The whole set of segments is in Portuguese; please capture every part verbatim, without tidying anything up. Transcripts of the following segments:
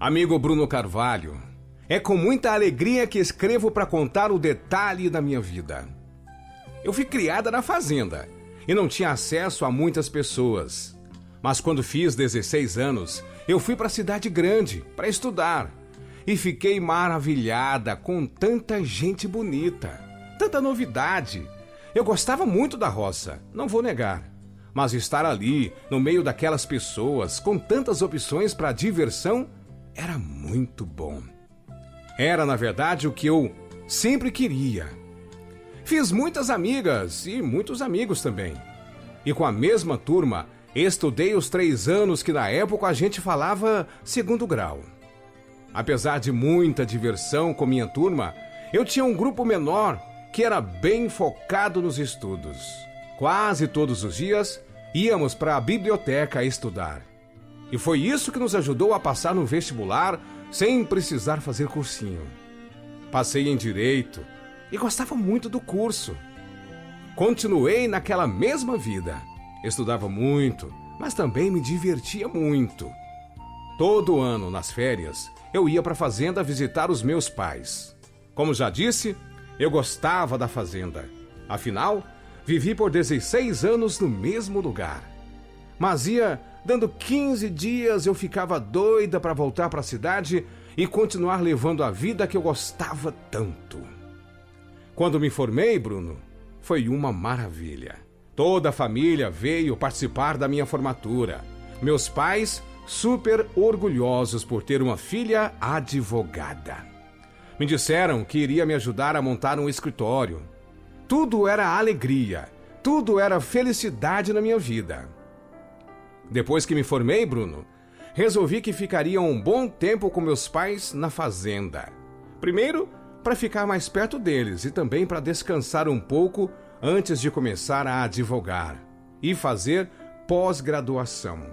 Amigo Bruno Carvalho, é com muita alegria que escrevo para contar o detalhe da minha vida. Eu fui criada na fazenda e não tinha acesso a muitas pessoas. Mas quando fiz dezesseis anos, eu fui para a cidade grande para estudar. E fiquei maravilhada com tanta gente bonita, tanta novidade. Eu gostava muito da roça, não vou negar. Mas estar ali, no meio daquelas pessoas, com tantas opções para diversão, era muito bom. Era, na verdade, o que eu sempre queria. Fiz muitas amigas e muitos amigos também. E com a mesma turma, estudei os três anos que na época a gente falava segundo grau. Apesar de muita diversão com minha turma, eu tinha um grupo menor que era bem focado nos estudos. Quase todos os dias íamos para a biblioteca estudar. E foi isso que nos ajudou a passar no vestibular sem precisar fazer cursinho. Passei em Direito e gostava muito do curso. Continuei naquela mesma vida. Estudava muito, mas também me divertia muito. Todo ano, nas férias, eu ia para a fazenda visitar os meus pais. Como já disse, eu gostava da fazenda. Afinal, vivi por dezesseis anos no mesmo lugar. Mas ia dando quinze dias, eu ficava doida para voltar para a cidade e continuar levando a vida que eu gostava tanto. Quando me formei, Bruno, foi uma maravilha. Toda a família veio participar da minha formatura. Meus pais super orgulhosos por ter uma filha advogada. Me disseram que iria me ajudar a montar um escritório. Tudo era alegria, tudo era felicidade na minha vida. Depois que me formei, Bruno, resolvi que ficaria um bom tempo com meus pais na fazenda. Primeiro, para ficar mais perto deles e também para descansar um pouco antes de começar a advogar e fazer pós-graduação.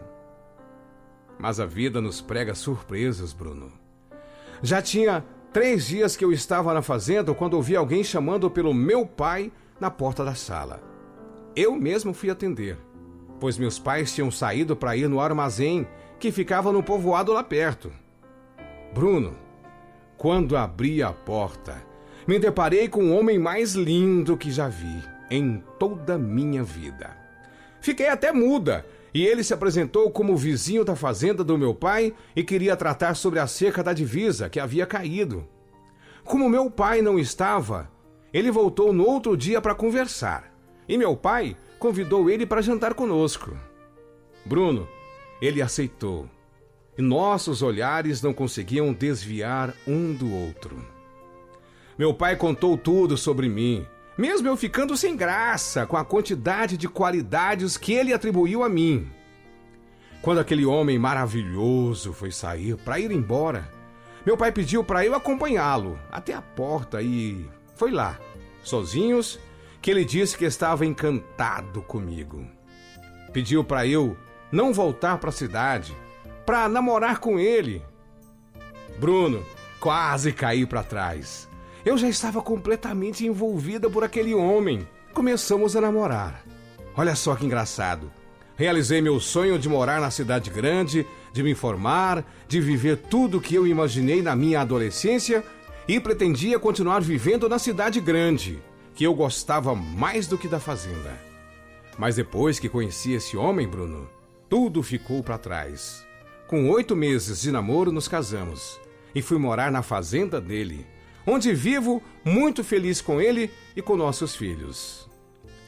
Mas a vida nos prega surpresas, Bruno. Já tinha três dias que eu estava na fazenda quando ouvi alguém chamando pelo meu pai na porta da sala. Eu mesmo fui atender, pois meus pais tinham saído para ir no armazém que ficava no povoado lá perto. Bruno, quando abri a porta, me deparei com o homem mais lindo que já vi em toda a minha vida. Fiquei até muda e ele se apresentou como vizinho da fazenda do meu pai e queria tratar sobre a cerca da divisa que havia caído. Como meu pai não estava, ele voltou no outro dia para conversar e meu pai convidou ele para jantar conosco. Bruno, ele aceitou e nossos olhares não conseguiam desviar um do outro. Meu pai contou tudo sobre mim, mesmo eu ficando sem graça com a quantidade de qualidades que ele atribuiu a mim. Quando aquele homem maravilhoso foi sair para ir embora, meu pai pediu para eu acompanhá-lo até a porta e foi lá, sozinhos, que ele disse que estava encantado comigo. Pediu para eu não voltar para a cidade, para namorar com ele. Bruno, quase caí para trás. Eu já estava completamente envolvida por aquele homem. Começamos a namorar. Olha só que engraçado. Realizei meu sonho de morar na cidade grande, de me formar, de viver tudo o que eu imaginei na minha adolescência e pretendia continuar vivendo na cidade grande, que eu gostava mais do que da fazenda. Mas depois que conheci esse homem, Bruno, tudo ficou para trás. Com oito meses de namoro nos casamos e fui morar na fazenda dele, onde vivo muito feliz com ele e com nossos filhos.